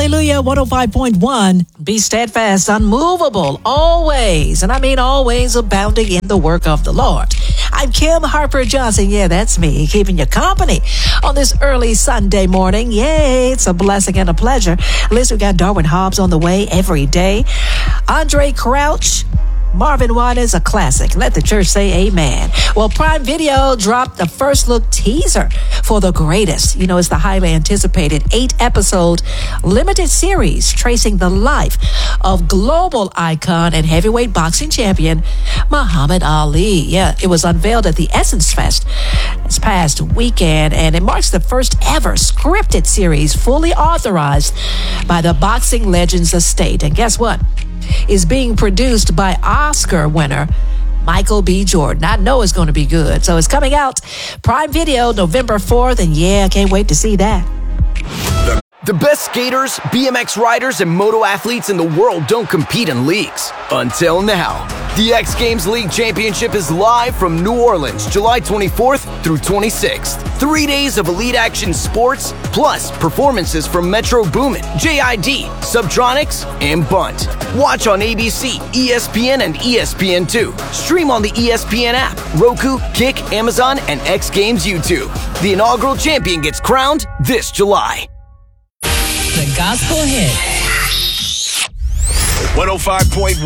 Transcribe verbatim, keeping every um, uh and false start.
Hallelujah, one oh five point one. Be steadfast, unmovable, always, and I mean always abounding in the work of the Lord. I'm Kim Harper Johnson. Yeah, that's me, keeping you company on this early Sunday morning. Yay, it's a blessing and a pleasure. Listen, we got Darwin Hobbs on the way every day. Andre Crouch. Marvin Winans, a classic. Let the church say amen. Well, Prime Video dropped the first look teaser for The Greatest. You know, it's the highly anticipated eight-episode limited series tracing the life of global icon and heavyweight boxing champion Muhammad Ali. Yeah, it was unveiled at the Essence Fest this past weekend, and it marks the first ever scripted series fully authorized by the boxing legend's estate. And guess what? Is being produced by Oscar winner Michael B. Jordan. I know it's going to be good. So it's coming out Prime Video November fourth, and yeah, I can't wait to see that. The best skaters, B M X riders, and moto athletes in the world don't compete in leagues. Until now. The X Games League Championship is live from New Orleans, July twenty-fourth through twenty-sixth. Three days of elite action sports, plus performances from Metro Boomin, J I D, Subtronics, and Bunt. Watch on A B C, E S P N, and E S P N two. Stream on the E S P N app, Roku, Kick, Amazon, and X Games YouTube. The inaugural champion gets crowned this July. The Gospel Hit. one oh five point one